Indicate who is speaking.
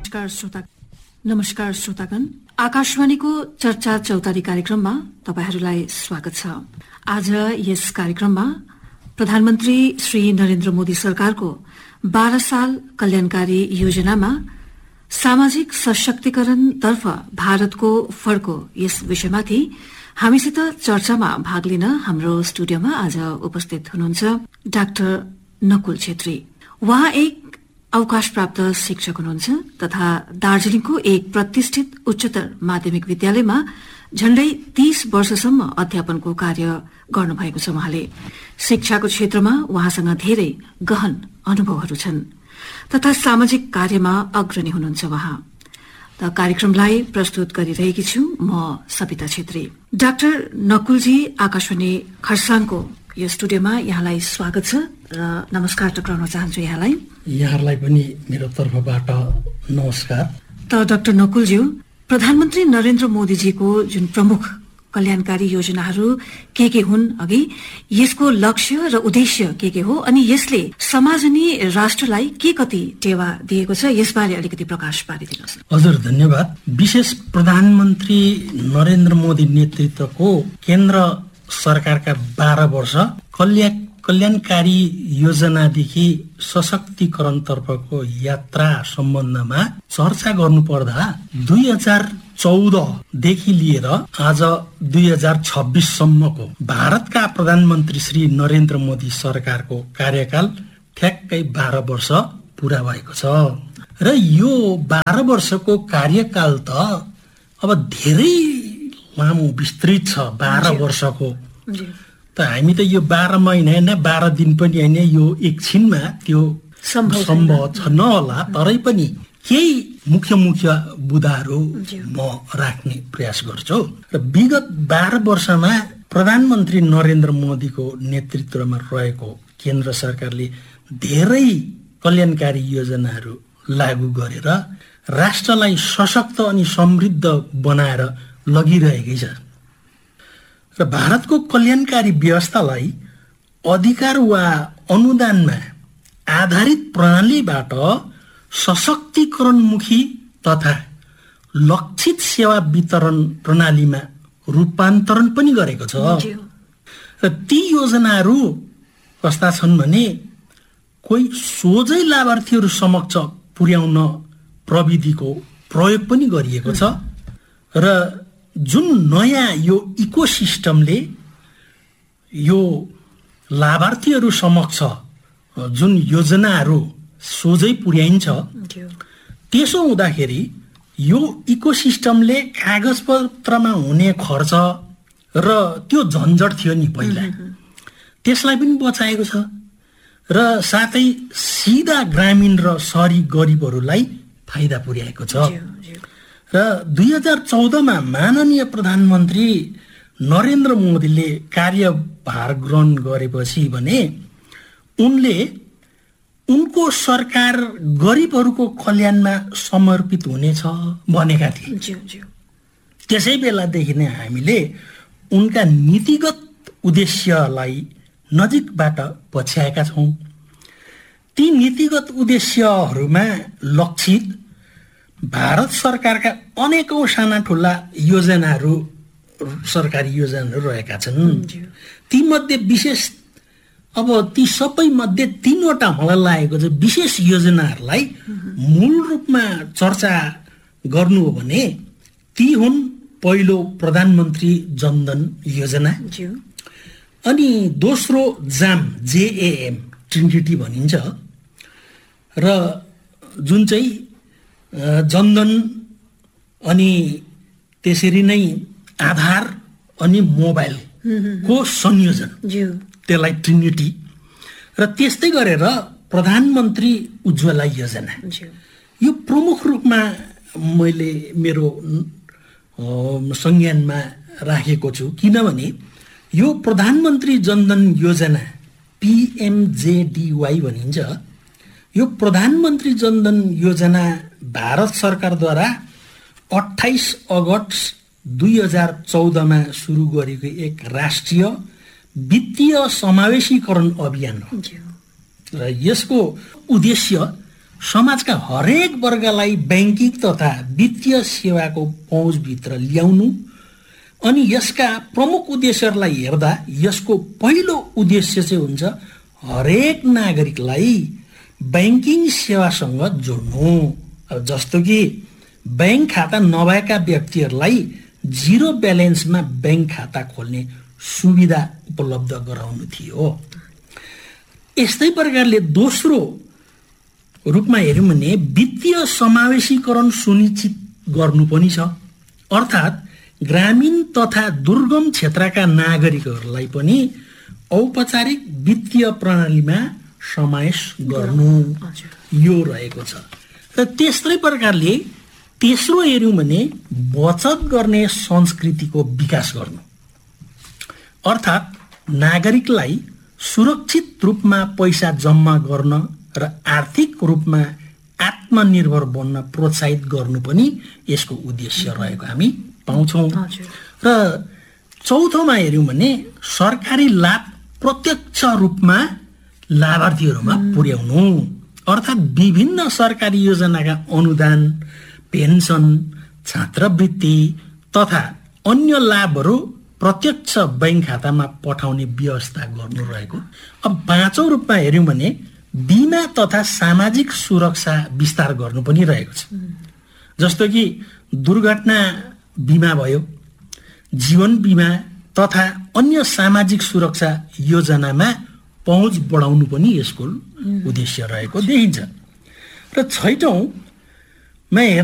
Speaker 1: नमस्कार श्रोतागण, आकाशवाणीको चर्चा चौतारी कार्यक्रममा तपाईहरूलाई स्वागत छ। आज यस कार्यक्रममा प्रधानमन्त्री श्री नरेन्द्र मोदी सरकारको 12 साल कल्याणकारी योजनामा सामाजिक सशक्तिकरणतर्फ भारतको फड्को यस विषयमाथि हामीसित चर्चामा भाग लिन हाम्रो स्टुडियोमा आज उपस्थित हुनुहुन्छ डाक्टर नकुल छेत्री। उहाँ एक अवकाश प्राप्त शिक्षक हुनुहुन्छ तथा दार्जीलिङको एक प्रतिष्ठित उच्चतर माध्यमिक विद्यालयमा झण्डै 30 वर्षसम्म अध्यापनको कार्य गर्नुभएको छ। उहाँले शिक्षाको क्षेत्रमा उहाँसँग धेरै गहन अनुभवहरू छन् तथा सामाजिक कार्यमा अग्रणी हुनुहुन्छ उहाँ। त कार्यक्रमलाई प्रस्तुत गरिरहेकी छु म सविता छेत्री। डाक्टर नकुलजी, आकाशवाणी खरसाङको यो स्टुडियोमा यहाँलाई स्वागत छ र नमस्कार टक्राउन चाहन्छु यहाँलाई पनि मेरो तर्फबाट नमस्कार। त डाक्टर नकुलज्यू, प्रधानमन्त्री नरेन्द्र मोदीजीको जुन प्रमुख कल्याणकारी योजनाहरू के हुन्, अघि यसको लक्ष्य र उद्देश्य के हो, अनि यसले समाज अनि राष्ट्रलाई के कति टेवा दिएको छ, यसबारे अलिकति प्रकाश पारिदिनुहोस्।
Speaker 2: हजुर, धन्यवाद। विशेष प्रधानमन्त्री नरेन्द्र मोदी नेतृत्वको केन्द्र सरकारका 12 वर्ष कल्याणकारी योजनादेखि सशक्तिकरणतर्फको यात्रा सम्बन्धमा चर्चा गर्नुपर्दा 2014 देखि लिएर आज 2026 सम्मको भारतका प्रधानमन्त्री श्री नरेन्द्र मोदी सरकारको कार्यकाल ठ्याक्कै 12 वर्ष पूरा भएको छ। र यो 12 वर्षको कार्यकाल त अब धेरै लामो विस्तृत छ। 12 वर्षको त हामी त यो 12 महिना होइन, 12 दिन पनि होइन, यो एकछिनमा त्यो सम्भव छ नहोला, तरै पनि केही मुख्य बुदाहरू म राख्ने प्रयास गर्छु। र विगत 12 वर्षमा प्रधानमन्त्री नरेन्द्र मोदीको नेतृत्वमा रहेको केन्द्र सरकारले धेरै कल्याणकारी योजनाहरू लागू गरेर राष्ट्रलाई सशक्त अनि समृद्ध बनाएर लगिरहेकै छ। र भारतको कल्याणकारी व्यवस्थालाई अधिकार वा अनुदानमा आधारित प्रणालीबाट सशक्तिकरणमुखी तथा लक्षित सेवा वितरण प्रणालीमा रूपान्तरण पनि गरेको छ। र ती योजनाहरू कस्ता छन् भने कोही सोझै लाभार्थीहरू समक्ष पुर्याउन प्रविधिको प्रयोग पनि गरिएको छ। र जुन नयाँ यो इकोसिस्टमले यो लाभार्थीहरू समक्ष जुन योजनाहरू सोझै पुर्याइन्छ, त्यसो हुँदाखेरि यो इकोसिस्टमले कागजपत्रमा हुने खर्च र त्यो झन्झट थियो नि पहिला, त्यसलाई पनि बचाएको छ। र साथै सिधा ग्रामीण र शहरी गरिबहरूलाई फाइदा पुर्याएको छ। र 2014 मा माननीय प्रधानमन्त्री नरेन्द्र मोदीले कार्यभार ग्रहण गरेपछि भने उनले उनको सरकार गरिबहरूको कल्याणमा समर्पित हुनेछ भनेका थिए। त्यसै बेलादेखि नै हामीले उनका नीतिगत उद्देश्यलाई नजिकबाट पछ्याएका छौँ। ती नीतिगत उद्देश्यहरूमा लक्षित भारत सरकारका अनेकौं साना ठुला योजनाहरू, सरकारी योजनाहरू रहेका छन्। ती मध्ये विशेष अब ती सबै मध्ये 3वटा मलाई लागेको छ विशेष योजनाहरूलाई मूल रूपमा चर्चा गर्नु हो भने ती हुन्। पहिलो प्रधानमन्त्री जनधन योजना, अनि दोस्रो जाम JAM ट्रिनिटी भनिन्छ, र जुन चाहिँ जनधन अनि त्यसरी नै आधार अनि मोबाइलको संयोजन, त्यसलाई ट्रिनिटी। र त्यस्तै गरेर प्रधानमन्त्री उज्ज्वला योजना। यो प्रमुख रूपमा मैले मेरो संज्ञानमा राखेको छु, किनभने यो प्रधानमन्त्री जनधन योजना PMJDY भनिन्छ। यो प्रधानमन्त्री जनधन योजना भारत सरकारद्वारा 28 अगस्त 2014 मा सुरु गरेको एक राष्ट्रिय वित्तीय समावेशीकरण अभियान हो। र यसको उद्देश्य समाजका हरेक वर्गलाई बैंकिङ तथा वित्तीय सेवाको पहुँचभित्र ल्याउनु अनि यसका प्रमुख उद्देश्यहरूलाई हेर्दा यसको पहिलो उद्देश्य चाहिँ हुन्छ हरेक नागरिकलाई बैंकिङ सेवासँग जोड्नु। अब जस्तो कि बैंक खाता नभएका व्यक्तिहरूलाई जिरो ब्यालेन्समा बैंक खाता खोल्ने सुविधा उपलब्ध गराउनु थियो। यस्तै प्रकारले दोस्रो रूपमा हेर्यौं भने वित्तीय समावेशीकरण सुनिश्चित गर्नु पनि छ, अर्थात् ग्रामीण तथा दुर्गम क्षेत्रका नागरिकहरूलाई पनि औपचारिक वित्तीय प्रणालीमा समावेश गर्नु यो रहेको छ। र त्यस्तै प्रकारले तेस्रो हेर्यौं भने बचत गर्ने संस्कृतिको विकास गर्नु, अर्थात् नागरिकलाई सुरक्षित रूपमा पैसा जम्मा गर्न र आर्थिक रूपमा आत्मनिर्भर बन्न प्रोत्साहित गर्नु पनि यसको उद्देश्य रहेको हामी पाउँछौँ। र चौथोमा हेर्यौं भने सरकारी लाभ प्रत्यक्ष रूपमा लाभार्थीहरूमा पुर्याउनु, अर्थात् विभिन्न सरकारी योजनाका अनुदान, पेन्सन, छात्रवृत्ति तथा अन्य लाभहरू प्रत्यक्ष बैंक खातामा पठाउने व्यवस्था गर्नु रहेको। अब पाँचौं रूपमा हेर्यौं भने बीमा तथा सामाजिक सुरक्षा विस्तार गर्नु पनि रहेको छ। जस्तो कि दुर्घटना बीमा भयो, जीवन बीमा तथा अन्य सामाजिक सुरक्षा योजनामा पहुँच बढाउनु पनि यसको उद्देश्य रहेको देखिन्छ। र छैटौंमा